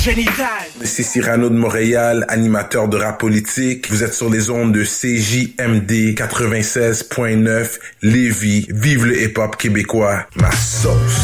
C'est Cyrano de Montréal, animateur de rap politique. Vous êtes sur les ondes de CJMD 96.9 Lévis. Vive le hip-hop québécois. Ma sauce.